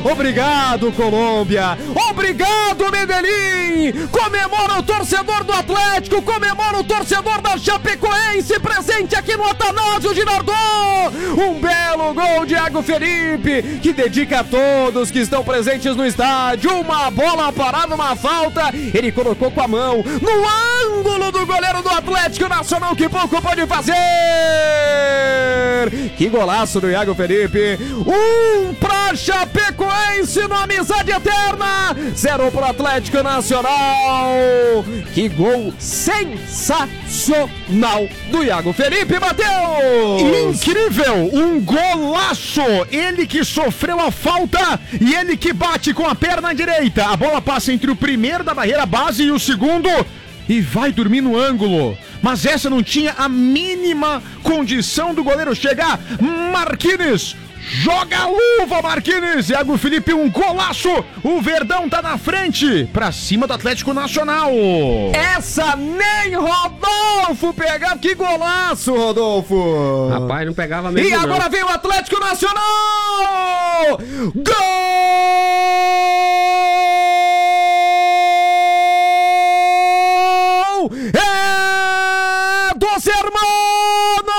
Obrigado, Colômbia. Obrigado, Medellín. Comemora o torcedor do Atlético, comemora o torcedor da Chapecoense, presente aqui no Atanásio Girardot. Um belo gol de Iago Felipe, que dedica a todos que estão presentes no estádio. Uma bola parada, uma falta, ele colocou com a mão no ângulo do goleiro do Atlético Nacional, que pouco pode fazer. Que golaço do Iago Felipe. 1 pra Chapecoense no Amizade Eterna, 0 pro Atlético Nacional. Que gol sensacional do Iago Felipe, Matheus! Incrível, um golaço. Ele que sofreu a falta e ele que bate com a perna direita. A bola passa entre o primeiro da barreira base e o segundo e vai dormir no ângulo. Mas essa não tinha a mínima condição do goleiro chegar. Marquinhos, joga a luva, Marquinhos. Iago Felipe, um golaço. O Verdão tá na frente, pra cima do Atlético Nacional. Essa nem Rodolfo pegava. Que golaço, Rodolfo. Rapaz, não pegava mesmo. E agora vem o Atlético Nacional. Gol! É dos hermanos!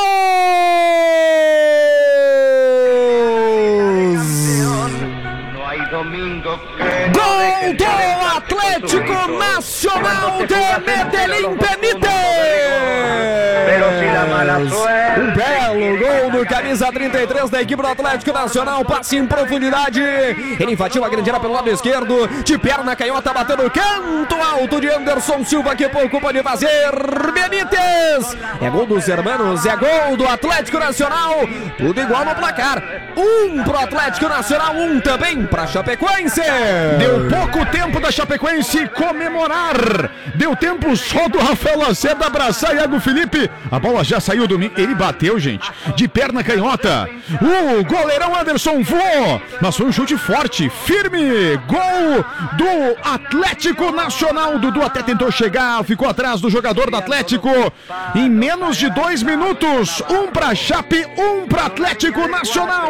Gol do Atlético Nacional de Medellín Benítez! Um belo gol do camisa 33 da equipe do Atlético Nacional, passe em profundidade, ele invadiu a grande área pelo lado esquerdo, de perna canhota, bateu no canto alto de Anderson Silva, que pouco pode fazer. Benítez, é gol dos hermanos, é gol do Atlético Nacional, tudo igual no placar, 1 pro Atlético Nacional, 1 também pra Chapecoense. Deu pouco tempo da Chapecoense comemorar, deu tempo só do Rafael Lacerda abraçar Iago Felipe. A bola já saiu do... Ele bateu, gente, de perna canhota. O goleirão Anderson voou, mas foi um chute forte, firme. Gol do Atlético Nacional. Dudu até tentou chegar, ficou atrás do jogador do Atlético. Em menos de 2 minutos, 1 pra Chape, 1 pra Atlético Nacional.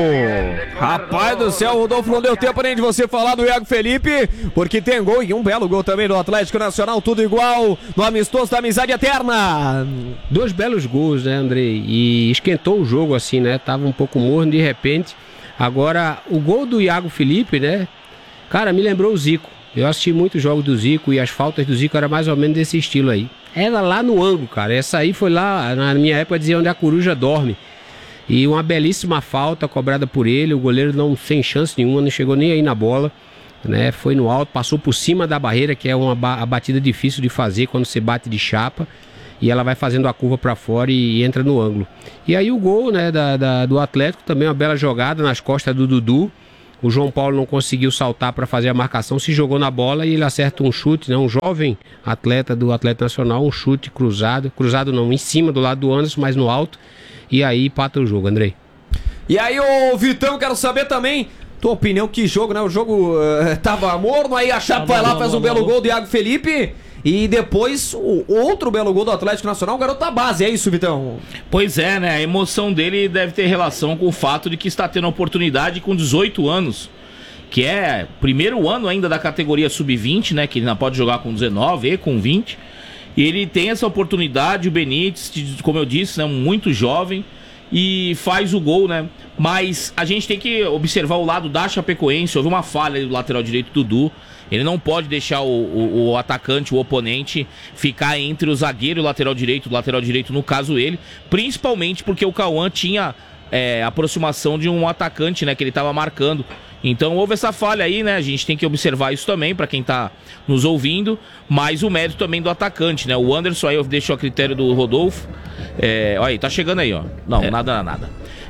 Rapaz do céu, Rodolfo, não deu tempo nem de você falar do Iago Felipe, porque tem gol e um belo gol também do Atlético Nacional, tudo igual no amistoso da Amizade Eterna. 2 belos gols, né, Andrei? E esquentou o jogo assim, né? Tava um pouco morno de repente. Agora, o gol do Iago Felipe, né? Cara, me lembrou o Zico. Eu assisti muitos jogos do Zico e as faltas do Zico eram mais ou menos desse estilo aí. Era lá no ângulo, cara. Essa aí foi lá, na minha época dizia onde a coruja dorme. E uma belíssima falta cobrada por ele. O goleiro não sem chance nenhuma, não chegou nem aí na bola, né? Foi no alto, passou por cima da barreira, que é a batida difícil de fazer quando você bate de chapa. E ela vai fazendo a curva para fora e entra no ângulo. E aí o gol, né, do Atlético, também uma bela jogada nas costas do Dudu. O João Paulo não conseguiu saltar para fazer a marcação, se jogou na bola e ele acerta um chute, né, um jovem atleta do Atlético Nacional, um chute cruzado não, em cima do lado do Anderson, mas no alto. E aí empata o jogo, Andrei. E aí, ô Vitão, quero saber também tua opinião, que jogo, né? O jogo tava morno, aí a Chape vai lá, faz um belo gol do Iago Felipe. E depois, o outro belo gol do Atlético Nacional, o garoto da base, é isso, Vitão? Pois é, né? A emoção dele deve ter relação com o fato de que está tendo a oportunidade com 18 anos, que é primeiro ano ainda da categoria sub-20, né? Que ele não pode jogar com 19 e com 20. E ele tem essa oportunidade, o Benítez, como eu disse, né? Muito jovem, e faz o gol, né? Mas a gente tem que observar o lado da Chapecoense. Houve uma falha do lateral direito, Dudu. Ele não pode deixar o atacante, o oponente, ficar entre o zagueiro e o lateral direito, no caso ele, principalmente porque o Cauã tinha aproximação de um atacante, né, que ele estava marcando. Então houve essa falha aí, né? A gente tem que observar isso também, para quem tá nos ouvindo, mas o mérito também do atacante, né? O Anderson aí eu deixo a critério do Rodolfo. Olha aí, tá chegando aí, ó. Não, nada.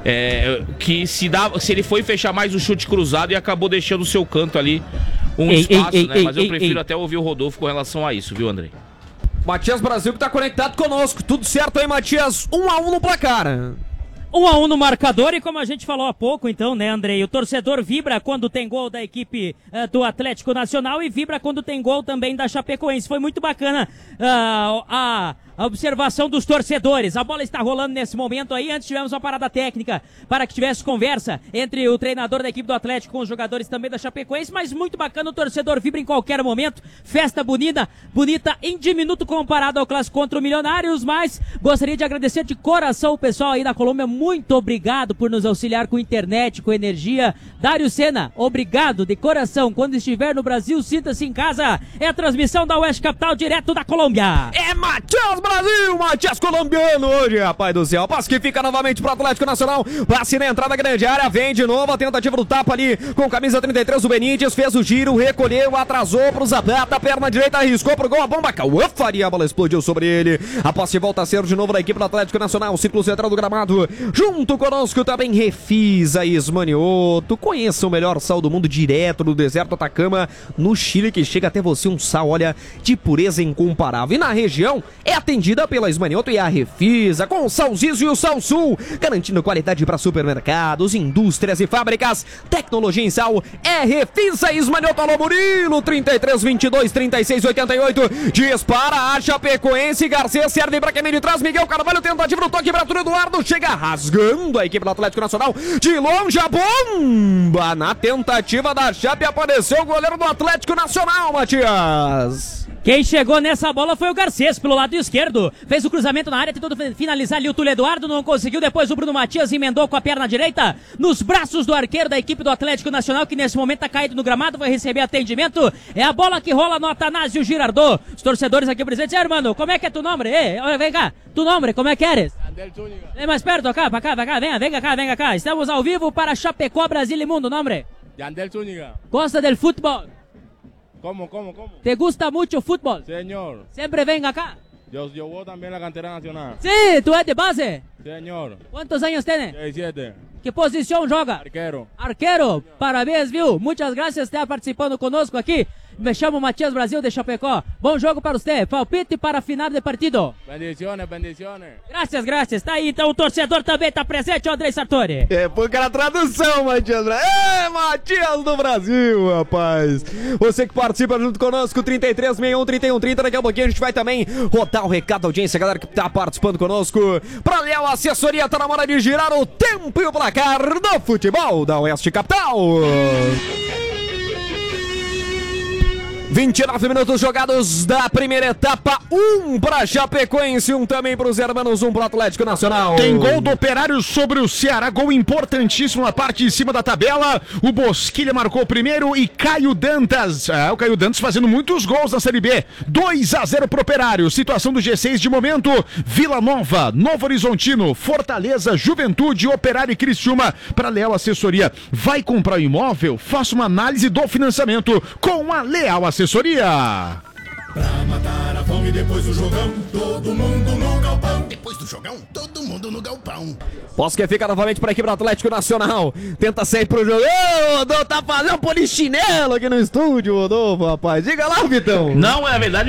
Que se ele foi fechar mais o chute cruzado e acabou deixando o seu canto ali um espaço, né? Mas eu prefiro até ouvir o Rodolfo com relação a isso, viu, Andrei? Matias Brasil que tá conectado conosco. Tudo certo aí, Matias? 1-1 no placar. 1-1 no marcador, e como a gente falou há pouco, então, né, Andrei? O torcedor vibra quando tem gol da equipe do Atlético Nacional e vibra quando tem gol também da Chapecoense. Foi muito bacana a observação dos torcedores. A bola está rolando nesse momento aí. Antes tivemos uma parada técnica para que tivesse conversa entre o treinador da equipe do Atlético com os jogadores também da Chapecoense, mas muito bacana, o torcedor vibra em qualquer momento. Festa bonita em diminuto comparado ao clássico contra o Milionários, mas gostaria de agradecer de coração o pessoal aí da Colômbia. Muito obrigado por nos auxiliar com internet, com energia. Dário Sena, obrigado de coração. Quando estiver no Brasil, sinta-se em casa. É a transmissão da Oeste Capital direto da Colômbia. É Matias Brasil, Matias colombiano hoje, rapaz do céu. Passe que fica novamente pro Atlético Nacional. Passe na entrada da grande área, vem de novo a tentativa do tapa ali com camisa 33 do Benítez. Fez o giro, recolheu, atrasou pro Zapata, perna direita, arriscou pro gol, a bomba caiu. Faria, a bola explodiu sobre ele. A posse volta a ser de novo da equipe do Atlético Nacional. Círculo central do gramado. Junto conosco também Refisa Ismanioto. Conheça o melhor sal do mundo direto do deserto Atacama, no Chile, que chega até você um sal, olha, de pureza incomparável. E na região é atendida pela Ismanioto e a Refisa, com o Sal Zizo e o Sal Sul, garantindo qualidade para supermercados, indústrias e fábricas. Tecnologia em sal é Refisa Ismanioto. Alô Murilo, 33, 22, 36, 88. Dispara a Chapecoense. Garcia serve para quem vem de trás. Miguel Carvalho, tentativa do toque para Eduardo. Chega rasgando a equipe do Atlético Nacional. De longe a bomba. Na tentativa da Chape apareceu o goleiro do Atlético Nacional, Matias. Quem chegou nessa bola foi o Garcês, pelo lado esquerdo. Fez o cruzamento na área, tentou finalizar ali o Túlio Eduardo, não conseguiu. Depois o Bruno Matias emendou com a perna direita nos braços do arqueiro da equipe do Atlético Nacional, que nesse momento está caído no gramado, vai receber atendimento. É a bola que rola no Atanásio Girardot. Os torcedores aqui presentes, hermano, como é que é tu nome? Vem cá, tu nome, como é que eres? Vem mais perto, cá, pra cá, venga cá. Estamos ao vivo para Chapecó, Brasil e Mundo, nome? Yandel Zúñiga. Gosta del fútbol? ¿Cómo? ¿Te gusta mucho fútbol? Señor, Siempre venga acá. yo juego también en la cantera nacional. Sí, tú eres de base. Señor, ¿Cuántos años tienes? 17, ¿Qué posición joga? arquero. Arquero, parabéns, viu? Muitas graças por estar participando conosco aqui. Me chamo Matias Brasil de Chapecó. Bom jogo para você. Palpite para a final de partido. Bendiciones. Graças. Tá aí, então o torcedor também tá presente, Andrei Sartori. É porque era a tradução, Matias Brasil. É, Matias do Brasil, rapaz. Você que participa junto conosco, 33, 61, 31, 30. Daqui a pouquinho a gente vai também rodar o recado da audiência, galera que tá participando conosco. Pra Léo Assessoria, tá na hora de girar o tempo e o placar do futebol da Oeste Capital. 29 minutos jogados da primeira etapa, 1 para Chapecoense, 1 também para os hermanos, 1 para o Atlético Nacional. Tem gol do Operário sobre o Ceará, gol importantíssimo na parte de cima da tabela. O Bosquilha marcou o primeiro e Caio Dantas, o Caio Dantas fazendo muitos gols na Série B. 2-0 pro Operário, situação do G6 de momento: Vila Nova, Novo Horizontino, Fortaleza, Juventude, Operário e Criciúma. Para Leal Assessoria, vai comprar um imóvel? Faça uma análise do financiamento com a Leal Assessoria. Pra matar a fome depois do jogão, todo mundo no galpão. Depois do jogão, todo mundo no galpão. Posso que fica novamente para a equipe do Atlético Nacional. Tenta sair pro jogo. Ô, Rodolfo, tá fazendo polichinelo aqui no estúdio, Rodolfo, rapaz. Diga lá, Vitão. Não, é verdade.